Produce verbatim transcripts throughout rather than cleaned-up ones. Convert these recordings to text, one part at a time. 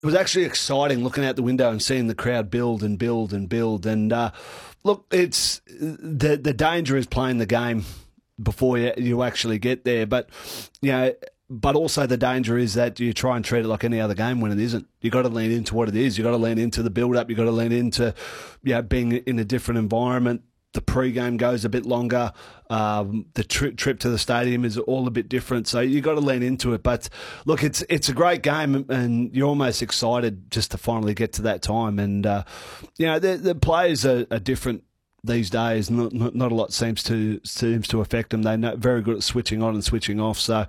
it was actually exciting looking out the window and seeing the crowd build and build and build. And uh, look, it's the the danger is playing the game before you, you actually get there. But you know, but also the danger is that you try and treat it like any other game when it isn't. You got to lean into what it is. You got to lean into the build up. You got to lean into, you know, being in a different environment. The pre-game goes a bit longer. Um, the tri- trip to the stadium is all a bit different. So you got to lean into it. But look, it's it's a great game, and you're almost excited just to finally get to that time. And uh, you know, the, the players are, are different these days. Not, not not a lot seems to seems to affect them. They're very good at switching on and switching off. So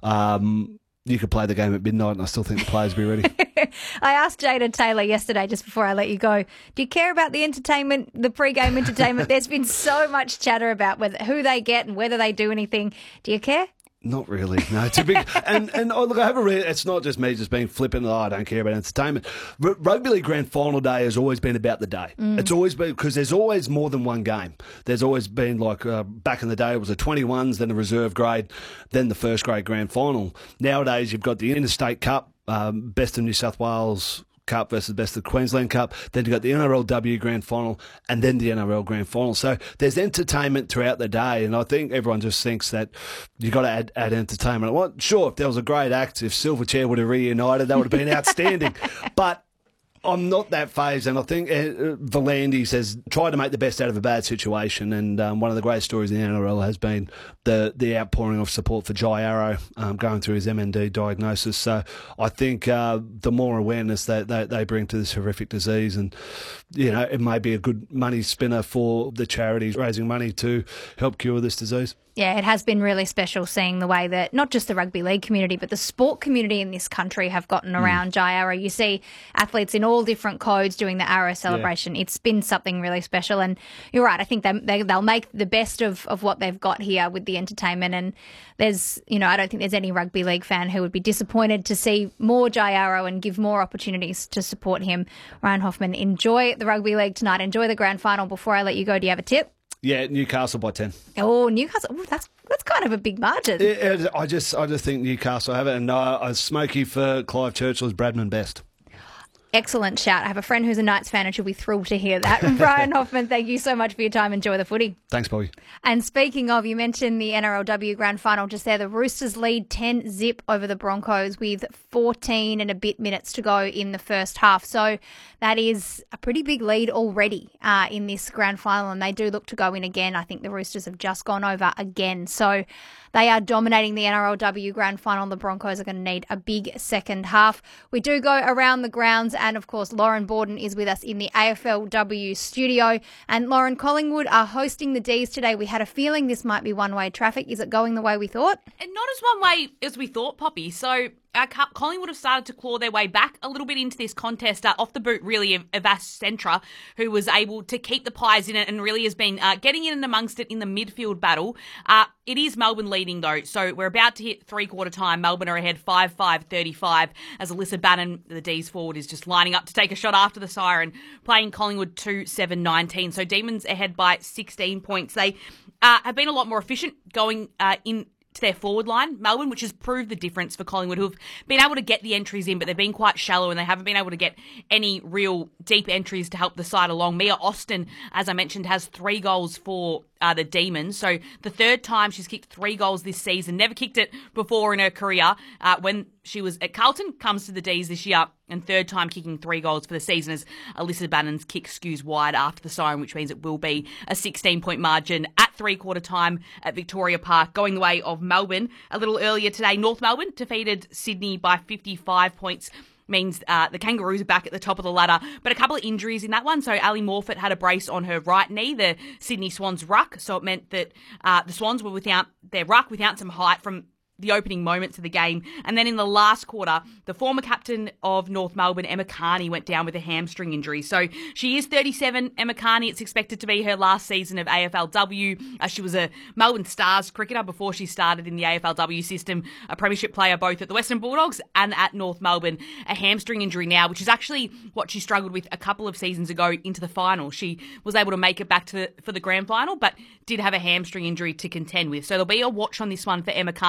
um, you could play the game at midnight, and I still think the players will be ready. I asked Jada Taylor yesterday, just before I let you go, do you care about the entertainment, the pre-game entertainment? There's been so much chatter about whether, who they get and whether they do anything. Do you care? Not really. No, it's a big and and oh, look, I have a. Re- it's not just me just being flippant. Oh, I don't care about entertainment. R- Rugby League Grand Final Day has always been about the day. Mm. It's always been because there's always more than one game. There's always been like uh, back in the day, it was the twenty-ones, then the reserve grade, then the first grade grand final. Nowadays, you've got the Interstate Cup, um, Best of New South Wales Cup versus Best of Queensland Cup. Then you've got the N R L W Grand Final and then the N R L Grand Final. So there's entertainment throughout the day, and I think everyone just thinks that you've got to add, add entertainment. Well, sure, if there was a great act, if Silverchair would have reunited, that would have been outstanding. But I'm not that phased, and I think uh, Volandis has tried to make the best out of a bad situation, and um, one of the great stories in the N R L has been the the outpouring of support for Jai Arrow um, going through his M N D diagnosis. So I think uh, the more awareness that they, they bring to this horrific disease, and you know, it may be a good money spinner for the charities raising money to help cure this disease. Yeah, it has been really special seeing the way that not just the rugby league community, but the sport community in this country have gotten around mm. Jai Arrow. You see athletes in all different codes doing the Arrow celebration. Yeah. It's been something really special. And you're right, I think they, they, they'll make the best of, of what they've got here with the entertainment. And there's, you know, I don't think there's any rugby league fan who would be disappointed to see more Jai Arrow and give more opportunities to support him. Ryan Hoffman, enjoy the rugby league tonight. Enjoy the grand final. Before I let you go, do you have a tip? Yeah, Newcastle by ten. Oh, Newcastle! Ooh, that's that's kind of a big margin. It, it, I just I just think Newcastle have it, and uh, I smoky for Clive Churchill's Bradman best. Excellent shout. I have a friend who's a Knights fan and she'll be thrilled to hear that. Ryan Hoffman, thank you so much for your time. Enjoy the footy. Thanks, Bobby. And speaking of, you mentioned the N R L W Grand Final just there. The Roosters lead ten zip over the Broncos with fourteen and a bit minutes to go in the first half. So that is a pretty big lead already uh, in this Grand Final, and they do look to go in again. I think the Roosters have just gone over again. So they are dominating the N R L W Grand Final. The Broncos are going to need a big second half. We do go around the grounds, and of course, Lauren Borden is with us in the A F L W studio. And Lauren, Collingwood are hosting the D's today. We had a feeling this might be one-way traffic. Is it going the way we thought? And not as one way as we thought, Poppy. So our Collingwood have started to claw their way back a little bit into this contest, uh, off the boot, really, of Avas Centra, who was able to keep the Pies in it and really has been uh, getting in and amongst it in the midfield battle. Uh, it is Melbourne leading, though, so we're about to hit three-quarter time. Melbourne are ahead five five thirty-five as Alyssa Bannon, the D's forward, is just lining up to take a shot after the siren, playing Collingwood two seven nineteen. So Demons ahead by sixteen points. They uh, have been a lot more efficient going uh, in to their forward line, Melbourne, which has proved the difference for Collingwood, who've been able to get the entries in, but they've been quite shallow and they haven't been able to get any real deep entries to help the side along. Mia Austin, as I mentioned, has three goals for uh, the Demons. So the third time she's kicked three goals this season. Never kicked it before in her career uh, when she was at Carlton. Comes to the D's this year, and third time kicking three goals for the season as Alyssa Bannon's kick skews wide after the siren, which means it will be a sixteen-point margin at three-quarter time at Victoria Park, going the way of Melbourne. A little earlier today, North Melbourne defeated Sydney by fifty-five points. Means uh, the Kangaroos are back at the top of the ladder. But a couple of injuries in that one. So Ali Morfitt had a brace on her right knee, the Sydney Swans ruck. So it meant that uh, the Swans were without their ruck, without some height from the opening moments of the game. And then in the last quarter, the former captain of North Melbourne, Emma Carney, went down with a hamstring injury. So she is thirty-seven, Emma Carney. It's expected to be her last season of A F L W. Uh, she was a Melbourne Stars cricketer before she started in the A F L W system, a premiership player both at the Western Bulldogs and at North Melbourne. A hamstring injury now, which is actually what she struggled with a couple of seasons ago into the final. She was able to make it back to the, for the grand final, but did have a hamstring injury to contend with. So there'll be a watch on this one for Emma Carney, who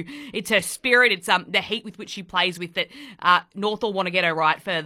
It's her spirit. It's um the heat with which she plays with that uh, North will want to get her right for